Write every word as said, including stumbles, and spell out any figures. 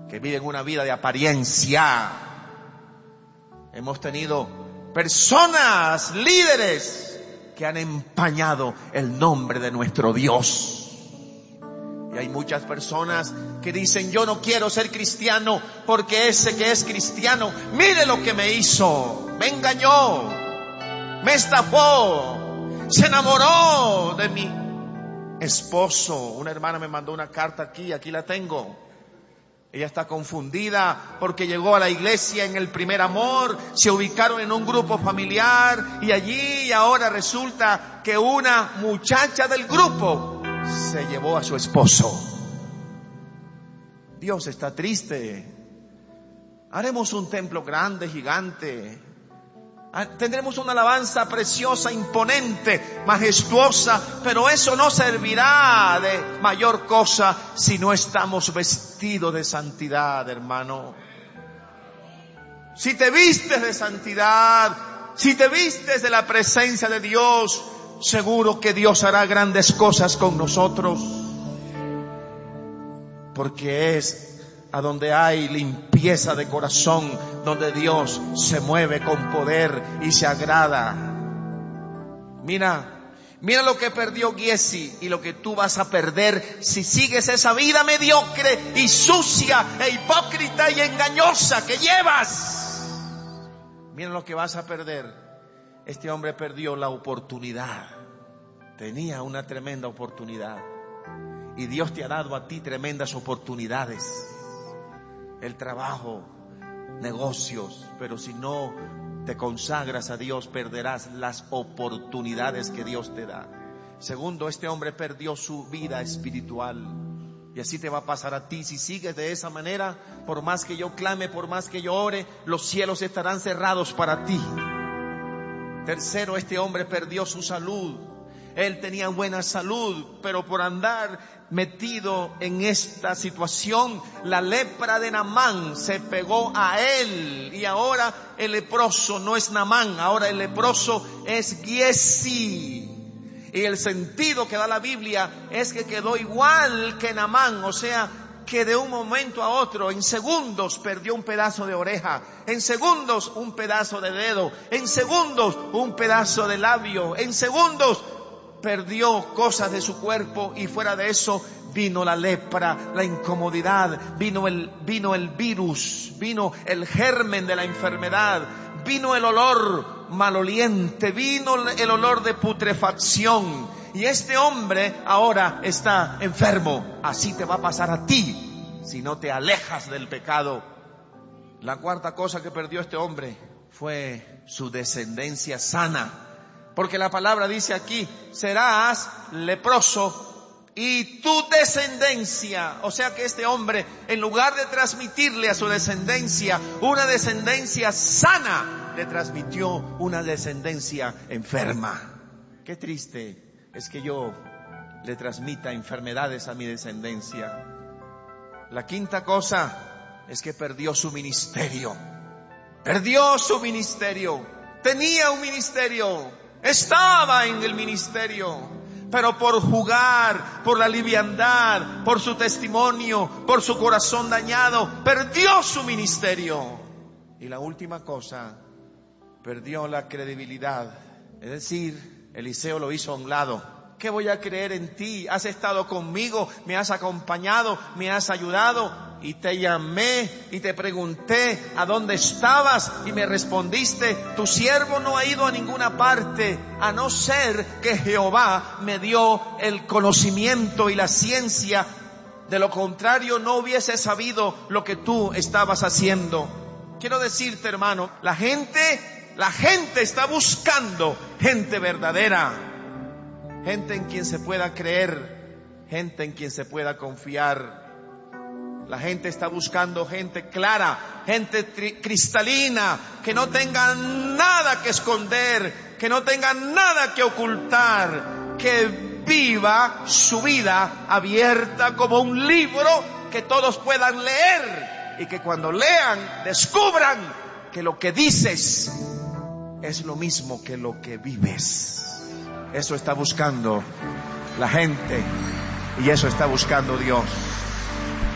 que viven una vida de apariencia. Hemos tenido personas, líderes, que han empañado el nombre de nuestro Dios. Y hay muchas personas que dicen: yo no quiero ser cristiano porque ese que es cristiano, mire lo que me hizo, me engañó, me estafó, se enamoró de mi esposo. Una hermana me mandó una carta aquí, aquí la tengo. Ella está confundida porque llegó a la iglesia en el primer amor, se ubicaron en un grupo familiar y allí y ahora resulta que una muchacha del grupo se llevó a su esposo. Dios está triste. Haremos un templo grande, gigante. Tendremos una alabanza preciosa, imponente, majestuosa, pero eso no servirá de mayor cosa si no estamos vestidos de santidad, hermano. Si te vistes de santidad, si te vistes de la presencia de Dios, seguro que Dios hará grandes cosas con nosotros. Porque es a donde hay limpieza de corazón, donde Dios se mueve con poder y se agrada. Mira, mira lo que perdió Giesi y lo que tú vas a perder si sigues esa vida mediocre y sucia e hipócrita y engañosa que llevas. Mira lo que vas a perder. Este hombre perdió la oportunidad. Tenía una tremenda oportunidad. Y Dios te ha dado a ti tremendas oportunidades. El trabajo, negocios, pero si no te consagras a Dios, perderás las oportunidades que Dios te da. Segundo, este hombre perdió su vida espiritual. Y así te va a pasar a ti. Si sigues de esa manera, por más que yo clame, por más que yo ore, los cielos estarán cerrados para ti. Tercero, este hombre perdió su salud. Él tenía buena salud, pero por andar metido en esta situación, la lepra de Naamán se pegó a él. Y ahora el leproso no es Naamán, ahora el leproso es Giesi. Y el sentido que da la Biblia es que quedó igual que Naamán, o sea, que de un momento a otro, en segundos, perdió un pedazo de oreja, en segundos un pedazo de dedo, en segundos un pedazo de labio, en segundos perdió cosas de su cuerpo, y fuera de eso vino la lepra, la incomodidad, vino el, vino el virus, vino el germen de la enfermedad, vino el olor maloliente, vino el olor de putrefacción. Y este hombre ahora está enfermo. Así te va a pasar a ti si no te alejas del pecado. La cuarta cosa que perdió este hombre fue su descendencia sana. Porque la palabra dice aquí: serás leproso y tu descendencia. O sea que este hombre, en lugar de transmitirle a su descendencia una descendencia sana, le transmitió una descendencia enferma. Qué triste es que yo le transmita enfermedades a mi descendencia. La quinta cosa es que perdió su ministerio. Perdió su ministerio. Tenía un ministerio. Estaba en el ministerio, pero por jugar, por la liviandad, por su testimonio, por su corazón dañado, perdió su ministerio. Y la última cosa, perdió la credibilidad. Es decir, Eliseo lo hizo a un lado. ¿Qué voy a creer en ti? Has estado conmigo, me has acompañado, me has ayudado, y te llamé y te pregunté a dónde estabas y me respondiste: tu siervo no ha ido a ninguna parte, a no ser que Jehová me dio el conocimiento y la ciencia. De lo contrario no hubiese sabido lo que tú estabas haciendo. Quiero decirte, hermano, la gente, la gente está buscando gente verdadera. Gente en quien se pueda creer, gente en quien se pueda confiar. La gente está buscando gente clara, gente tri- cristalina, que no tenga nada que esconder, que no tenga nada que ocultar, que viva su vida abierta como un libro que todos puedan leer, y que cuando lean descubran que lo que dices es lo mismo que lo que vives. Eso está buscando la gente y eso está buscando Dios.